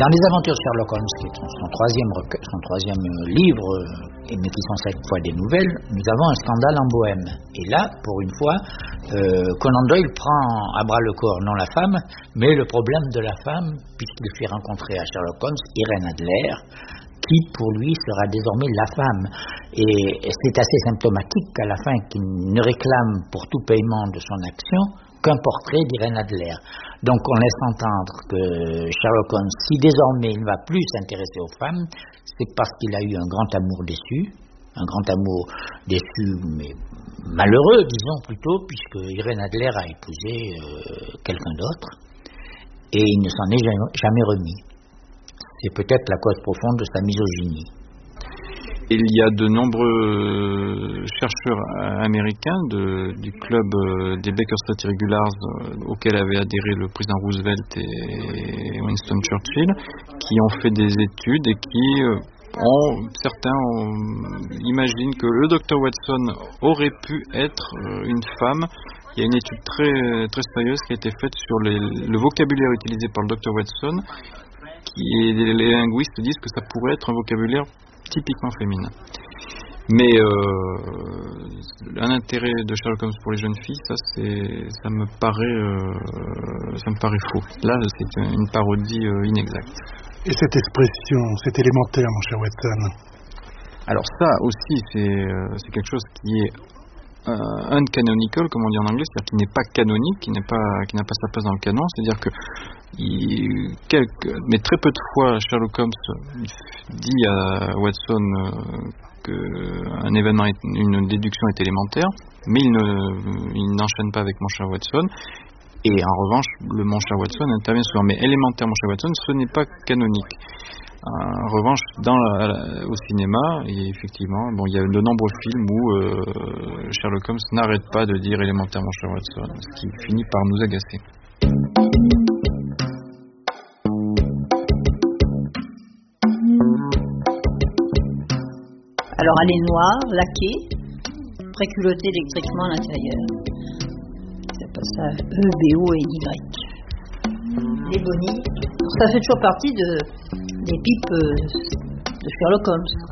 Dans les aventures de Sherlock Holmes, qui est son troisième livre, mais qui sont cette fois des nouvelles, nous avons un scandale en Bohême. Et là, pour une fois, Conan Doyle prend à bras le corps non la femme, mais le problème de la femme, puisqu'il fait rencontrer à Sherlock Holmes Irène Adler, qui pour lui sera désormais la femme. Et c'est assez symptomatique qu'à la fin, qu'il ne réclame pour tout paiement de son action qu'un portrait d'Irène Adler. Donc on laisse entendre que Sherlock Holmes, si désormais il ne va plus s'intéresser aux femmes, c'est parce qu'il a eu un grand amour déçu, mais malheureux, disons plutôt, puisque Irène Adler a épousé quelqu'un d'autre, et il ne s'en est jamais remis. C'est peut-être la cause profonde de sa misogynie. Il y a de nombreux chercheurs américains du club des Baker Street Regulars auquel avaient adhéré le président Roosevelt et Winston Churchill, qui ont fait des études et qui certains imaginent que le Dr Watson aurait pu être une femme. Il y a une étude très, très sérieuse qui a été faite sur le vocabulaire utilisé par le Dr Watson, les linguistes disent que ça pourrait être un vocabulaire typiquement féminin. Mais un intérêt de Sherlock Holmes pour les jeunes filles, ça me paraît faux. Là, c'est une parodie inexacte. Et cette expression, c'est élémentaire, mon cher Watson. Alors ça aussi, c'est quelque chose qui est uncanonical, comme on dit en anglais, c'est-à-dire qui n'est pas canonique, qui n'a pas sa place dans le canon, c'est-à-dire que mais très peu de fois Sherlock Holmes dit à Watson qu'un événement, une déduction est élémentaire, mais il n'enchaîne pas avec mon cher Watson. Et en revanche, le mon cher Watson intervient souvent, mais élémentaire mon cher Watson, ce n'est pas canonique. En revanche, au cinéma, et effectivement, il y a de nombreux films où Sherlock Holmes n'arrête pas de dire élémentaire mon cher Watson, ce qui finit par nous agacer. Alors elle est noire, laquée, préculottée électriquement à l'intérieur. Ça passe à E, B, O et Y. Les bonnies. Ça fait toujours partie des pipes de Sherlock Holmes.